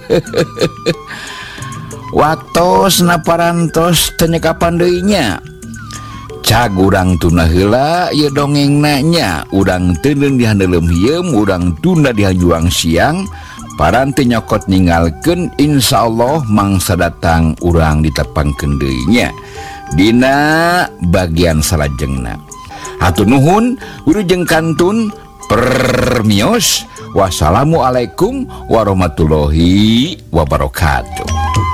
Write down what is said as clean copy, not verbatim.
watos na parantos tenyekapan deuinya cag urang tuna heula ieu dongeng nanya urang teuneung di handelem hieum urang tunda di juang siang paranti nyokot ninggalkeun insyaallah mangsa datang urang ditepangkeun deui nya dina bagian salajengna. Hatur nuhun wilujeng kantun permios. Wassalamualaikum warahmatullahi wabarakatuh.